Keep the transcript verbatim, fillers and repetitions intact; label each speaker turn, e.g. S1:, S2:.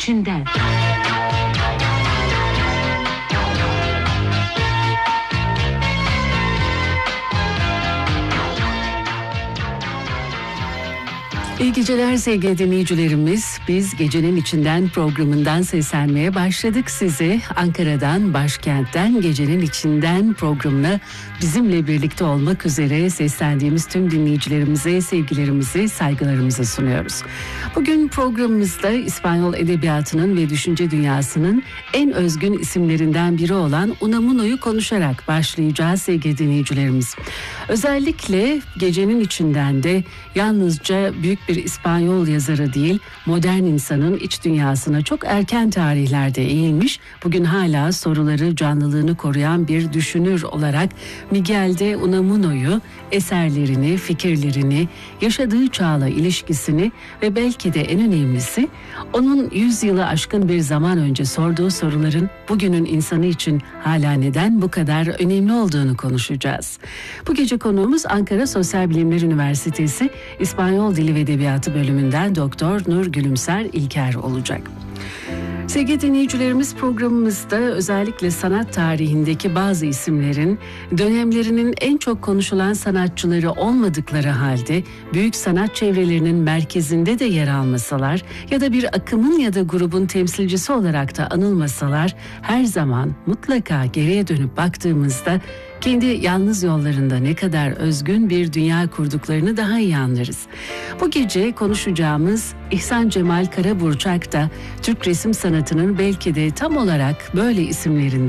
S1: içinden. İyi geceler sevgili dinleyicilerimiz. Biz Gecenin İçinden programından seslenmeye başladık size. Ankara'dan, başkentten Gecenin İçinden programına bizimle birlikte olmak üzere seslendiğimiz tüm dinleyicilerimize sevgilerimizi, saygılarımızı sunuyoruz. Bugün programımızda İspanyol edebiyatının ve düşünce dünyasının en özgün isimlerinden biri olan Unamuno'yu konuşarak başlayacağız sevgili dinleyicilerimiz. Özellikle Gecenin İçinden de yalnızca büyük bir İspanyol yazarı değil, modern insanın iç dünyasına çok erken tarihlerde eğilmiş, bugün hala soruları canlılığını koruyan bir düşünür olarak Miguel de Unamuno'yu, eserlerini, fikirlerini, yaşadığı çağla ilişkisini ve belki de en önemlisi onun yüz yılı aşkın bir zaman önce sorduğu soruların bugünün insanı için hala neden bu kadar önemli olduğunu konuşacağız. Bu gece konuğumuz Ankara Sosyal Bilimler Üniversitesi İspanyol Dili ve Edebiyatı bölümünden Doktor Nur Gülümser İlker olacak. Sevgili dinleyicilerimiz, programımızda özellikle sanat tarihindeki bazı isimlerin dönemlerinin en çok konuşulan sanatçıları olmadıkları halde büyük sanat çevrelerinin merkezinde de yer almasalar ya da bir akımın ya da grubun temsilcisi olarak da anılmasalar her zaman mutlaka geriye dönüp baktığımızda kendi yalnız yollarında ne kadar özgün bir dünya kurduklarını daha iyi anlarız. Bu gece konuşacağımız İhsan Cemal Karaburçak da Türk resim sanatının belki de tam olarak böyle isimlerinden